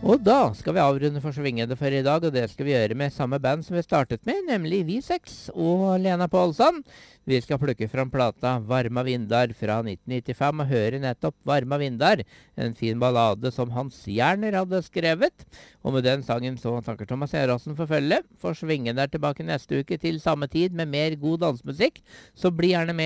Og da skal vi avrunde for Svingede for i dag, og det skal vi gjøre med samme band som vi startet med, nemlig Vi 6 og Lena Pålsson. Vi skal plukke fram plata Varma Vindar fra 1995 og høre nettopp Varma Vindar, en fin ballade som Hans Jerner hadde skrevet. Og med den sangen så takker Thomas Eråsen for følge. For Svingede er tilbake neste uke til samme tid med mer god dansemusikk, så bli gjerne med.